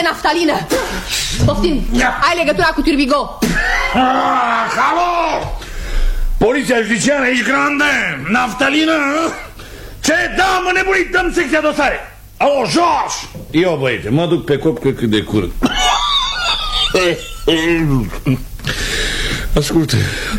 naftalină. Poftim, ai legătura cu Turbigo. Halo! Poliția judiciară, ești grande? Naftalină? Ce? Da, mă nebunit, dăm secția dosare. Alo, George! Eu, băiete, mă duc pe cop cât de curând. Ascultă.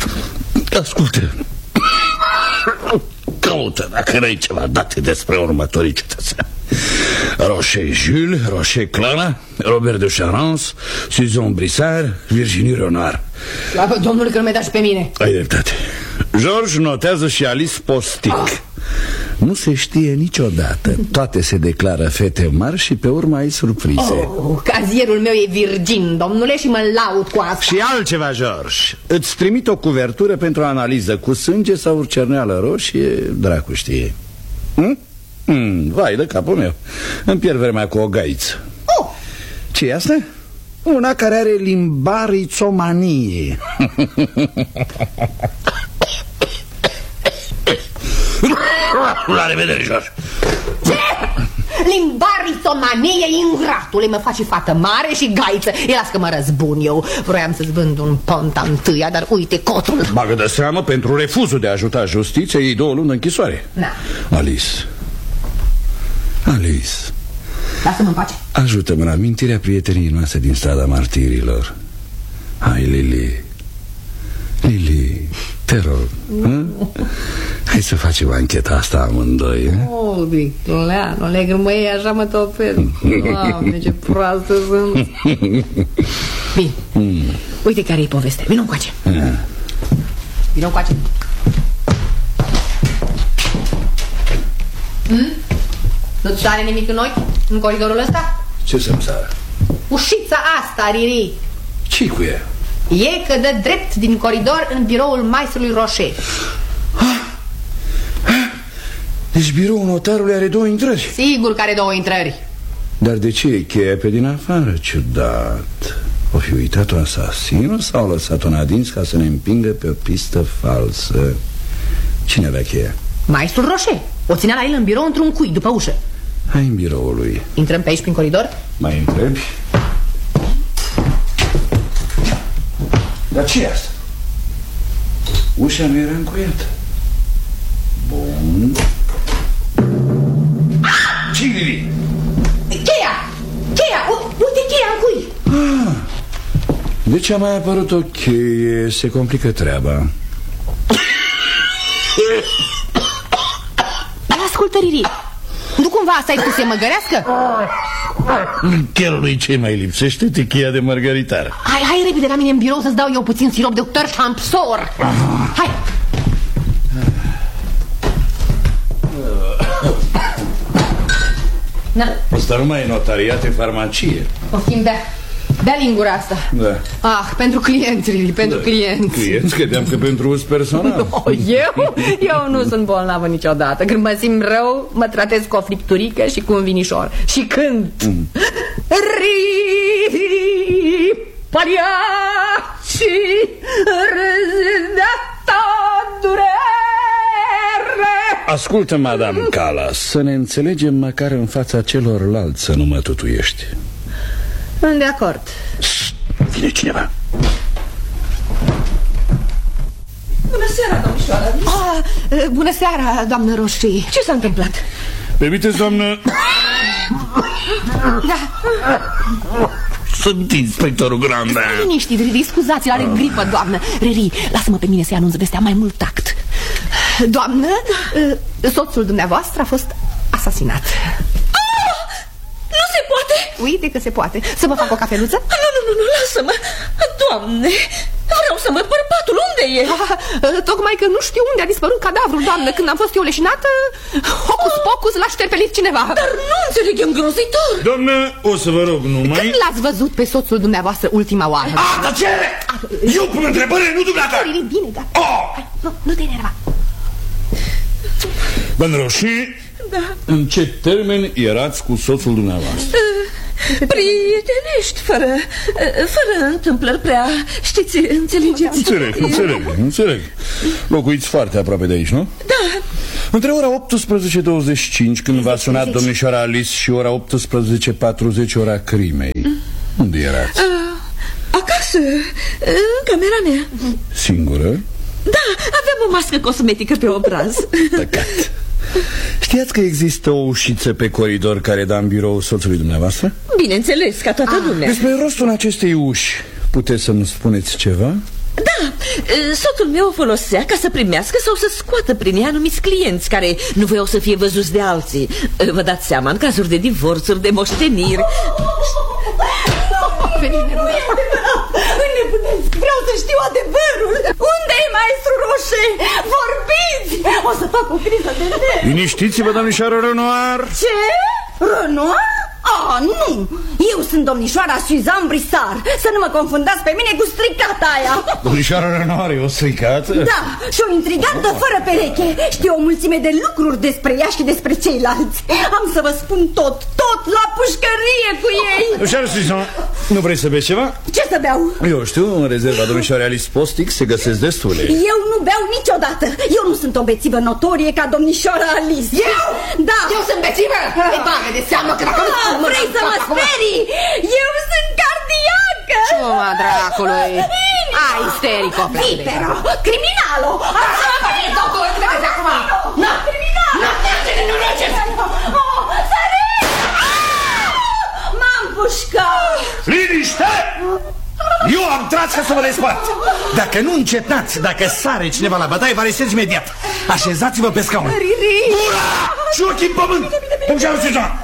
Caută, dacă n-ai ceva date despre următorii cetățeni. Rocher Jules, Rocher Clara, Robert de Charance, Suzanne Brissard, Virginie Renard. Slavă Domnului că nu mi-ai dat și pe mine. Ai dreptate. George notează și Alice Postic. Nu se știe niciodată. Toate se declară fete mari și pe urmă ai surprize. Cazierul meu e virgin, domnule, și mă laud cu asta. Și altceva, George. Îți trimit o cuvertură pentru analiză cu sânge sau cerneală roșie, dracu știe. Vai de capul meu. Îmi pierd vremea cu o gaiță. Ce e asta? Una care are limbarițomanie. La revedere, George. Ce? Limbarițomanie, ingratule, mă faci fată mare și gaiță. E, las că mă răzbun eu. Vroiam să-ți vând un Ponta întâia, dar uite cotul. Bagă de seamă, pentru refuzul de a ajuta justiția, ei 2 luni de închisoare. Alice, lasă-mă în pace. ajută-mă în amintirea prieteniei noastre din strada Martirilor. Hai, Lili, te rog, hai să facem ancheta asta amândoi. Victoleanu, legă-mă, așa mă topesc. Doamne, ce proastă sunt. Bine, uite care-i povestea. Vino încoace. Vino încoace. Nu-ți sare nimic în ochi? În coridorul ăsta? Ce să-mi sară? Ușița asta, Riri. Ce-i cu ea? E că dă drept din coridor în biroul maestrului Rocher. Deci biroul notarului are 2 intrări. Sigur că are 2 intrări. Dar de ce e cheia pe din afară? Ciudat. O fi uitat-o asasinul sau lăsat-o în adins ca să ne împingă pe o pistă falsă? Cine avea cheia? Maestrul Rocher. O ținea la el în birou într-un cui, după ușă. Hai în biroul lui. Intrăm pe aici prin coridor? Mai întrebi? Dar ce e asta? Ușa nu era încuiată. Bun. Cine? Cheia! Uite cheia în cui. De ce a mai apărut o cheie? Se complică treaba. Ascultă, Riri, nu cumva asta-i cu se măgărească? Chiar lui ce mai lipsește? Te cheia de margaritar. Hai repede la mine în birou să-ți dau eu puțin sirop de doctor Champsor. Hai. Asta nu mai e notariat, e farmacie. Poftim, dea lingura asta. Da. Pentru clienți, Riri, pentru clienți. Clienți? Credeam că pentru uz personal. Eu nu sunt bolnavă niciodată. Când mă simt rău, mă tratez cu o fripturică și cu un vinișor. Și cânt Paliaci răzdata durere. Ascultă, Madame Calas, să ne înțelegem măcar în fața celorlalți, să nu mă tutuiești. Sunt de acord. Vine cineva. Bună seara, domnișoară. Bună seara, doamnă Rocher. Ce s-a întâmplat? Permiteți, doamnă? Da. Sunt inspectorul Granda. Liniștit, Riri, scuzați, are gripă, doamnă. Riri, lasă-mă pe mine să-i anunț vestea mai mult tact. Doamnă, soțul dumneavoastră a fost asasinat. Nu se poate. Uite că se poate. Să vă fac o cafeluță? Nu, lasă-mă. Doamne, vreau să mă bărbatul, unde e? Tocmai că nu știu unde a dispărut cadavrul, doamnă. Când am fost eu leșinată, hocus pocus, l-a șterpelit cineva. Dar nu înțeleg, e îngrozitor. Doamnă, o să vă rog numai. Când l-ați văzut pe soțul dumneavoastră ultima oară? Dar ce? Eu pun întrebări, nu dumneata. Bine, gata. Hai, nu te enerva. Doamnă Rocher, da. În ce termen erați cu soțul dumneavoastră? Prietenești, fără întâmplări prea, știți, înțelegeți. Înțeleg. Locuiți foarte aproape de aici, nu? Da. Între ora 18:25, când v-a sunat domnișoara Alice, și ora 18:40, ora crimei, Unde erați? Acasă, în camera mea. Singură? Da, aveam o mască cosmetică pe obraz. Păcat. Știați că există o ușiță pe coridor care dă în birou soțului dumneavoastră? Bineînțeles, ca toată lumea. Despre rostul acestei uși puteți să-mi spuneți ceva? Da, soțul meu o folosea ca să primească sau să scoată prin ea anumiți clienți care nu voiau să fie văzuți de alții. Vă dați seama, în cazuri de divorțuri, de moșteniri. Înnebunesc, vreau să știu adevărul. Unde e maestru Roșe? Vorbiți! O să fac o criză de nervi. Liniștiți-vă, domnișoară Renoir. Ce? Renoir? Nu! Eu sunt domnișoara Suzanne Brissard. Să nu mă confundați pe mine cu stricata aia. Domnișoara Renoir e o stricată? Da, și o intrigantă fără pereche. Știu o mulțime de lucruri despre ea și despre ceilalți. Am să vă spun tot la pușcărie cu ei. Domnișoară Suzanne, nu vrei să bei ceva? Ce să beau? Eu știu, în rezerva domnișoarei Alice Postic se găsesc destule. Eu nu beau niciodată. Eu nu sunt o bețivă notorie ca domnișoara Alice. Eu? Da. Eu sunt bețivă? E bagă de seamă că dacă vrei să mă sperii? Eu sunt cardiacă. Ciuma dracului. Ai isterico, Vipero, criminalo. Doctor, vezi acum. Criminalo. M-am pușcat. Liniște! Eu am tras ca să vă despart. Dacă nu încetați, dacă sare cineva la bătaie, vă arestez imediat. Așezați-vă pe scaun. Ura! Și ochii în pământ. Domnișoară Suzanne.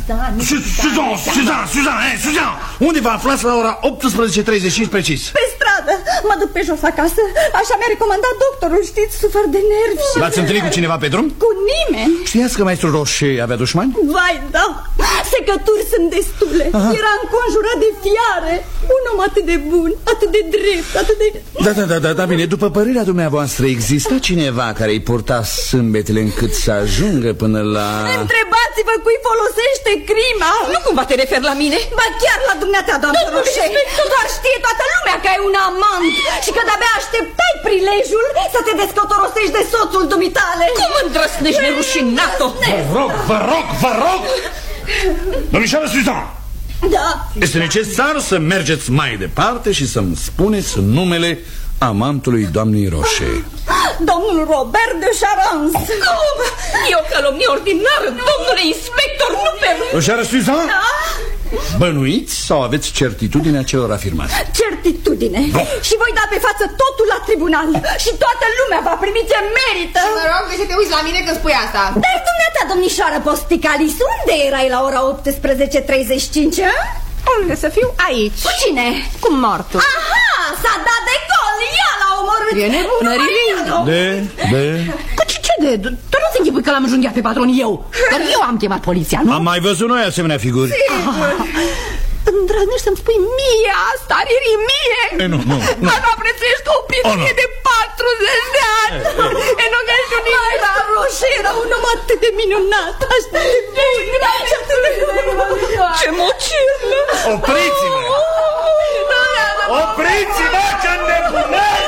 Suzanne. Unde vă aflați la ora 18:35 precis? Pe stradă. Mă duc pe jos acasă. Așa mi-a recomandat doctorul, știți, sufăr de nervi. L-ați întâlnit cu cineva pe drum? Cu nimeni. Știați că maestrul Roșe avea dușmani? Vai, da. Secături sunt destule. Era înconjurat de fiare. Un om atât de bun, atât de drept, atât de... Da, bine, după părerea dumneavoastră, exista cineva care îi purta sâmbetele încât să ajungă până la... Întrebați-vă cui folosește crima. Nu cumva te referi la mine? Ba chiar la dumneata, doamnă Roșe. Doar știe toată lumea că ai un amant și că de-abia așteptai prilejul să te descotorosești de soțul dumitale. Cum îndrăsnești, nerușinato? Vă rog! Domnișoară Suzanne. Da. Este necesar să mergeți mai departe și să-mi spuneți numele amantului doamnei Roșe. Domnul Robert de Charance. Cum? E o calomnie ordinară, domnule inspector, nu permit. Domnișoară Suzanne? Da? Bănuiți sau aveți certitudinea celor afirmați? Certitudine. Și voi da pe față totul la tribunal. Și toată lumea va primi ce merită. Mă rog de să te uiți la mine când spui asta. Dar dumneata, domnișoară Posticalis, unde erai la ora 18:35? Unde să fiu? Aici. Cu cine? Cu mortul. Aha, s-a dat de gol. Ea l-a omorât. E nebună, Riri. Ce de? Tu nu-ți închipui că l-am înjunghiat pe patron eu. Dar eu am chemat poliția, nu? Am mai văzut noi asemenea figuri. Îndrăznești să-mi spui mie asta, Riri, mie? Nu. Dar nu prețuiești o pizdie de 40 de ani. E nu că ești un Era Roșe, era un om atât de minunat. Așa de bun. Ce mocirlă! Opriți-vă! Opriți-vă, ce nebunesc!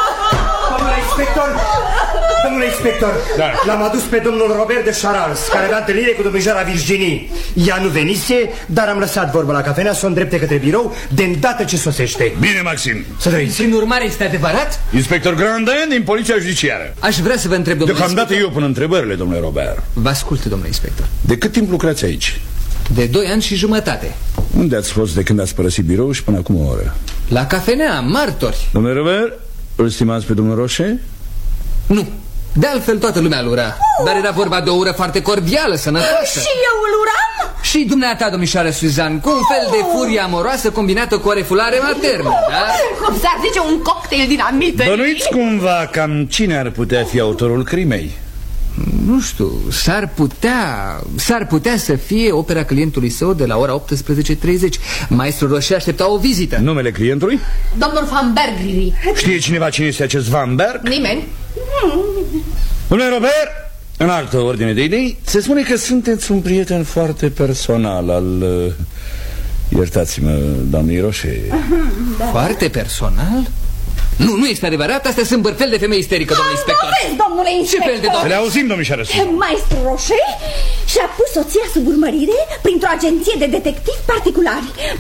Domnule inspector, l-am adus pe domnul Robert de Charance, care avea întâlnire cu domnișoara Virginie. Ea nu venise, dar am lăsat vorba la cafenea să o îndrepte către birou de îndată ce sosește. Bine, Maxim. Să trăiți. Prin urmare, este adevărat? Inspector Grandin din Poliția Judiciară. Aș vrea să vă întreb, domnule Deocamdată inspector. eu pun întrebările, domnule Robert. Vă ascult, domnule inspector. De cât timp lucrați aici? De 2 ani și jumătate. Unde ați fost de când ați părăsit birou și până acum o oră? La cafenea, martori. Domnule Robert, îl stimați pe domnul Roșe? Nu. De altfel toată lumea îl ura. Dar era vorba de o ură foarte cordială, sănătoasă. Și eu îl uram? Și dumneata, domnișoară Suzanne, cu un fel de furie amoroasă combinată cu o refulare maternă, da? Cum s-ar zice un cocktail din amite. Bănuiți cumva cam cine ar putea fi autorul crimei? Nu știu, s-ar putea să fie opera clientului său de la ora 18:30. Maestrul Roșe aștepta o vizită. Numele clientului? Domnul Van Berg, Riri. Știe cineva cine este acest Van Berg? Nimeni. Domnule Robert, în altă ordine de idei, se spune că sunteți un prieten foarte personal al... iertați-mă, doamnei Roșe. Foarte personal? Nu este adevărat, astea sunt bărfel de femei isterică, domnule inspector. Dovezi, domnule inspector. Ce fel de Să le auzim, domnișoară. Maestru Roșe și-a pus soția sub urmărire printr-o agenție de detectivi particulari. Mi-a spus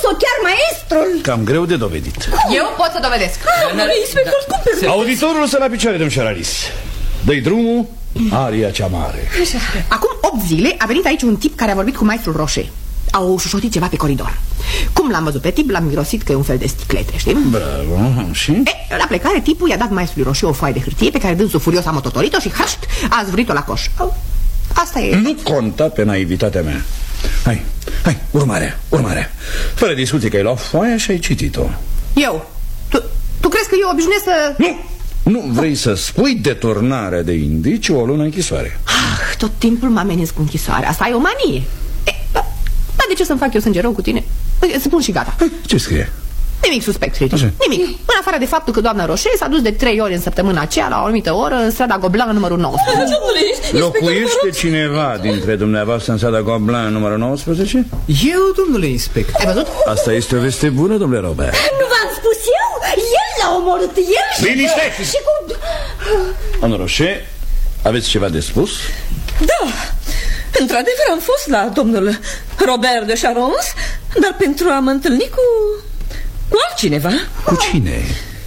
spus-o chiar maestrul. Cam greu de dovedit. Eu pot să dovedesc. Domnule inspector, cum permiteți? Auditorul să la picioare, domnișoara Alice. Dă-i drumul, aria cea mare. Acum 8 zile a venit aici un tip care a vorbit cu maestrul Roșe. Au șușotit ceva pe coridor. Cum l-am văzut pe tip, l-am mirosit că e un fel de sticlete, știi? Bravo, și? La plecare, tipul i-a dat maestrului Roșe o foaie de hârtie pe care dânsul furios a mototorit-o și hașt, a zvârit-o la coș. Asta e. Nu conta pe naivitatea mea. Hai, urmarea. Fără discuție că ai luat foaia și ai citit-o. Eu? Tu crezi că eu obișnuiesc să... Nu vrei să spui deturnarea de indicii o lună închisoare. Tot timpul mă ameninți cu închisoarea. Asta e o manie. Dar de ce să-mi fac eu sânge rău cu tine? Spun și gata. Ce scrie? Nimic suspect, Frici. Nimic. În afară de faptul că doamna Roșe s-a dus de 3 ori în săptămâna aceea la o anumită oră în strada Gobelin numărul 19. Locuiește cineva dintre dumneavoastră în strada Gobelin numărul 19? Eu, domnule inspector. Ai văzut? Asta este o veste bună, domnule Robert. Nu v-am spus eu? El l-a omorât, el și... Liniște! Și cu... Doamna Roșe, aveți ceva de spus? Da, într-adevăr am fost la domnul Robert de Charons, dar pentru a mă întâlni cu altcineva. Cu cine?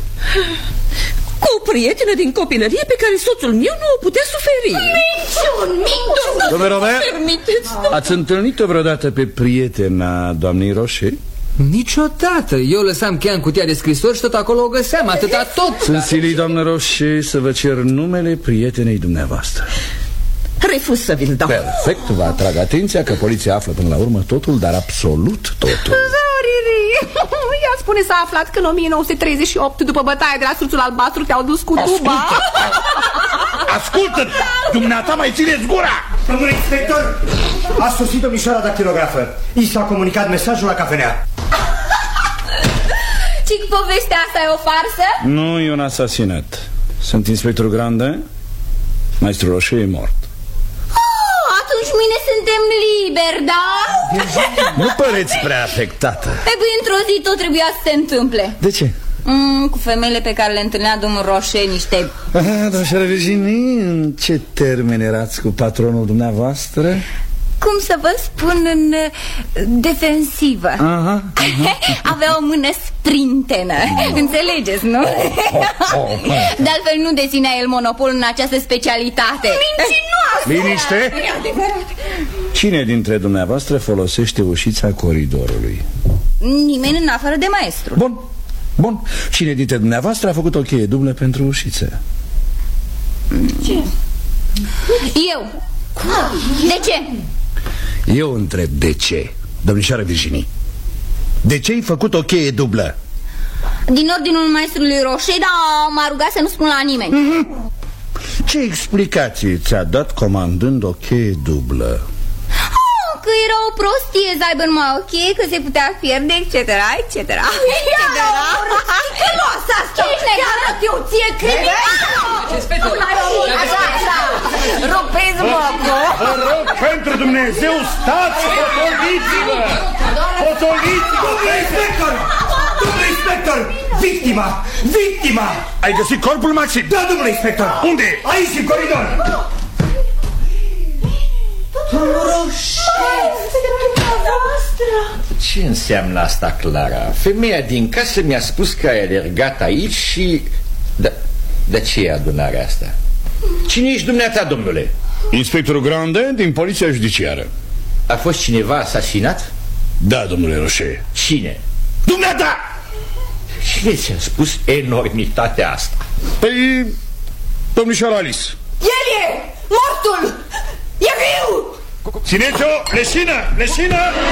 Cu o prietenă din copilărie pe care soțul meu nu o putea suferi. Minciun! Domnule Robert, permiteți, ați întâlnit-o vreodată pe prietena doamnei Roșe? Niciodată. Eu lăsam cheia în cutia de scrisori și tot acolo o găseam, atâta tot. Sunt silit, doamnă Roșe, să vă cer numele prietenei dumneavoastră. Refuz să vi-l dau. Perfect, vă atrag atenția că poliția află până la urmă totul, dar absolut totul. Ea spune s-a aflat că în 1938, după bătaia de la Surțul Albastru, te-au dus cu tuba. Ascultă! Dumneata mai țineți gura! Domnule inspector, a sosit domnișoara dactilografă. I s-a comunicat mesajul la cafenea. Și povestea asta e o farsă? Nu, e un asasinat. Sunt inspector Grande. Maestrul Roșe e mort. Atunci mâine suntem liberi, da? Nu păreți prea afectată. Păi într-o zi tot trebuia să se întâmple. De ce? Cu femeile pe care le întâlnea domnul Roșe, niște... Domnișoara Virginie, în ce termen erați cu patronul dumneavoastră? Cum să vă spun, în defensivă. Avea o mână sprintenă. Înțelegeți, nu? De altfel nu deținea el monopol în această specialitate. Mincinoasă! Liniște! Cine dintre dumneavoastră folosește ușița coridorului? Nimeni în afară de maestru. Bun. Cine dintre dumneavoastră a făcut o cheie dublă pentru ușiță? Ce? Eu. De ce? Eu întreb de ce, domnișoară Virginie. De ce ai făcut o cheie dublă? Din ordinul maestrului Roșe, dar m-a rugat să nu spun la nimeni. Ce explicație ți-a dat comandând o cheie dublă? Că era o prostie să aibă numai o cheie, că se putea pierde, etc. Lasă asta! Ce arăt eu ție, criminală! Așa, rupeți-mă! Vă rog, pentru Dumnezeu, stați, potoliți-vă! Potoliți-vă! Domnule inspector, victima! Ai găsit corpul, Maxim? Da, domnule inspector. Unde? Aici, în coridor. Ce înseamnă asta, Clara? Femeia din casă mi-a spus că ai alergat aici și... De ce e adunarea asta? Cine ești dumneata, domnule? Inspectorul Grande din Poliția Judiciară. A fost cineva asasinat? Da, domnule Roșe. Cine? Dumneata! Cine ți-a spus enormitatea asta? Păi, domnișoara Alice. El e! Mortul! E viu! Țineți-o! Leșină!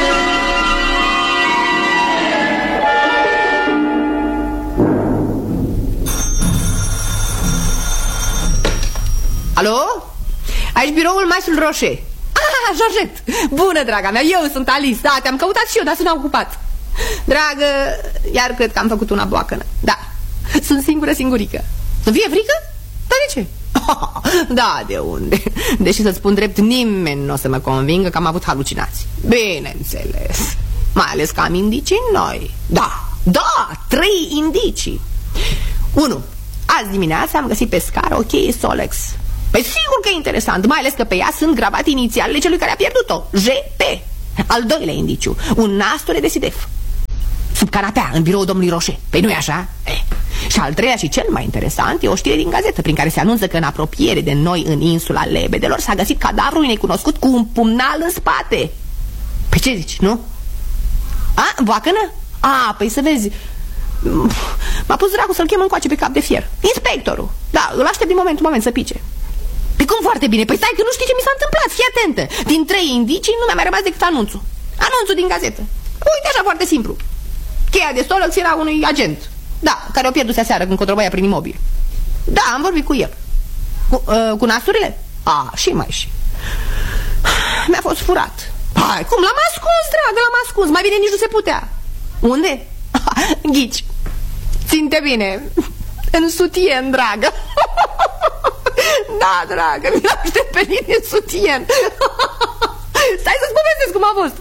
Alo? Aici biroul maestrul Roșe. Georgette! Bună, draga mea, eu sunt Alice. Da, te-am căutat și eu, dar sunt ocupat. Dragă, iar cred că am făcut una boacănă. Da, sunt singurică. Să-mi fie frică? Dar de ce? Da, de unde? Deși să-ți spun drept, nimeni nu o să mă convingă că am avut halucinații. Bineînțeles. Mai ales că am indicii noi. Da, 3 indicii. 1. Azi dimineața am găsit pe scară o cheie Solex. Păi sigur că e interesant, mai ales că pe ea sunt gravate inițialele celui care a pierdut-o, JP. Al doilea indiciu, un nasture de sidef. sub canapea, în biroul domnului Roșe. Păi nu-i așa? Și al treilea și cel mai interesant e o știre din gazetă prin care se anunță că în apropiere de noi, în insula Lebedelor, s-a găsit cadavrul necunoscut cu un pumnal în spate. Păi ce zici, nu? A, boacănă? A, păi să vezi, m-a pus dracu să-l chem încoace pe cap de fier. Inspectorul. Da, îl aștept din moment să pice. Păi cum foarte bine? Păi stai că nu știi ce mi s-a întâmplat, fii atentă. Din 3 indicii nu mi-a mai rămas decât anunțul. Anunțul din gazetă. Uite așa, foarte simplu. Cheia de Solex era unui agent. Da, care o pierduse aseară când controbaia prin imobil. Da, am vorbit cu el. Cu nasturile? A, și mai și. Mi-a fost furat. Hai, cum? L-am ascuns, dragă, l-am ascuns. Mai bine nici nu se putea. Unde? Ghici. Ținte bine. În sutien, dragă. Da, dragă, mi-l aștept pe mine în sutien. Stai să-ți povestesc cum a fost.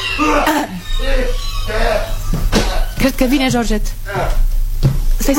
Cred că vine Georget. Stai.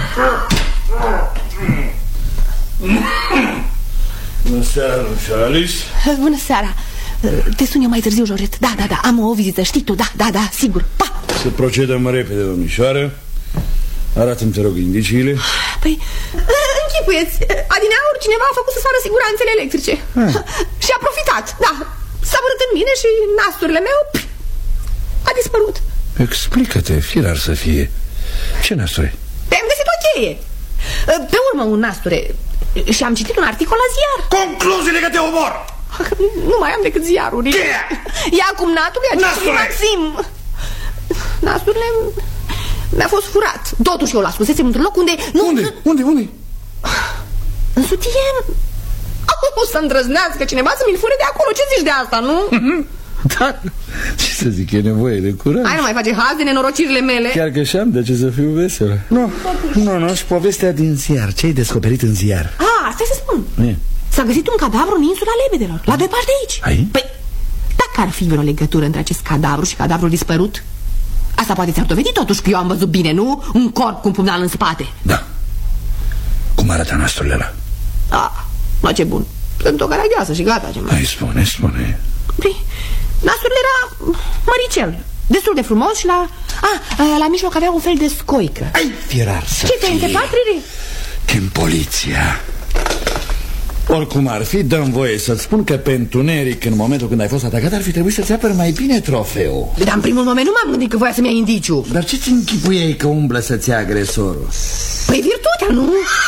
Bună seara, Alice. Bună seara. Te sun eu mai târziu, Georget. Da, am o vizită, știi tu, da, sigur. Pa! Să procedăm repede, domnișoară. Arată-mi, te rog, indiciile. Păi, închipuieți, adineauri cineva a făcut să sară siguranțele electrice. Și a profitat, da. S-a vărât în mine și nasturile meu a dispărut. Explică-te, firar să fie. Ce nasturi? Te-am găsit o cheie. Pe urmă un nasture. Și am citit un articol la ziar. Concluziile că te omor! Nu mai am decât ziarul. Cheia! Ia acum natul, ia citit Maxim. Nasturile mi-a fost furat. Totuși eu l-ascunsesem într-un loc unde... Unde? În sutien. O să îndrăznească cineva să mi-l fure de acolo. Ce zici de asta, nu? Da, ce să zic, e nevoie de curaj. Hai, nu mai face haz de nenorocirile mele. Chiar că și-am de ce să fiu veselă. Nu, și povestea din ziar. Ce ai descoperit în ziar? Stai să spun. S-a găsit un cadavru în insula Lebedelor, la 2 pași de aici. Păi, dacă ar fi vreo legătură între acest cadavru și cadavrul dispărut, asta poate ți-ar dovedi totuși că eu am văzut bine, nu? Un corp cu un pumnal în spate. Da. Cum arată nasturile ăla? Nu, ce bun. Sunt o caragioasă și gata. Hai, spune. Păi, nasturile era măricel, destul de frumos și la mijloc avea un fel de scoică. Ai, firar să Ce te-ai întrebat, Riri? Chem poliția. Oricum ar fi, dă-mi voie să-ți spun că pe întuneric, în momentul când ai fost atacat, ar fi trebuit să-ți apăr mai bine trofeul. Dar în primul moment nu m-am gândit că voia să-mi ia indiciu. Dar ce-ți închipuiei că umblă să-ți ia agresorul? Păi virtutea, nu?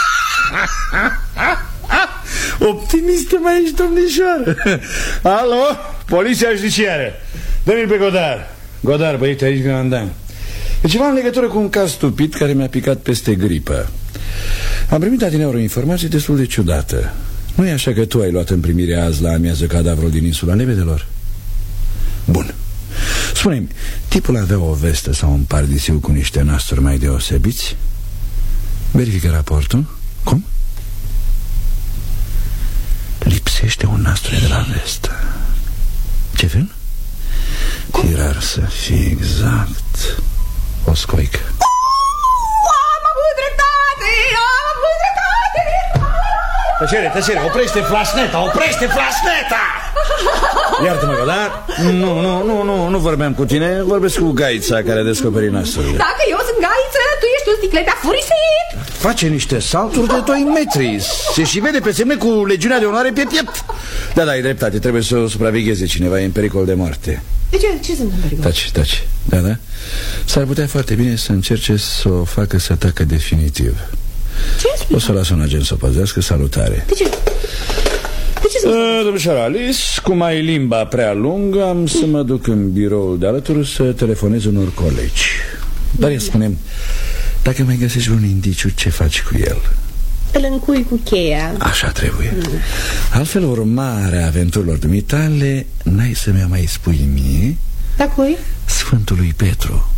Optimistă mai ești, domnișoară. Alo, poliția judiciară. Dă-mi-l pe Godar, băieți, aici Grandan. E ceva în legătură cu un caz stupid care mi-a picat peste gripă. Am primit adineauri o informație destul de ciudată. Nu e așa că tu ai luat în primire azi la amiază cadavrul din insula Lebedelor? Bun. Spune-mi, tipul avea o vestă sau un pardisiu cu niște nasturi mai deosebiți? Verifică raportul. Cum? Lipsește un nasture de la vestă. Ce fel? Firar să fie exact o scoică. Tăcere, oprește flasneta! Iartă-mă, dar nu vorbeam cu tine, vorbesc cu Gaița care a descoperit nasturile. Dacă eu sunt Gaiță, tu ești un sticlet afurisit. Face niște salturi de 2 metri. Se și vede pe semne cu legiunea de onoare pe piept. Da, ai dreptate, trebuie să o supravegheze cineva, e în pericol de moarte. De ce sunt în pericol? Taci, da. S-ar putea foarte bine să încerce să o facă să tacă definitiv. Ce explică? O să las un agent să o păzească. Salutare. De ce? Domnișoara Alice, cum ai limba prea lungă, am să mă duc în biroul de alături să telefonez unor colegi. Dar ia spune-mi, dacă mai găsești un indiciu, ce faci cu el? Îl încui cu cheia. Așa trebuie. Altfel, urmarea aventurilor dumitale n-ai să mi-a mai spui mie. Da, cui? Sfântului Petru.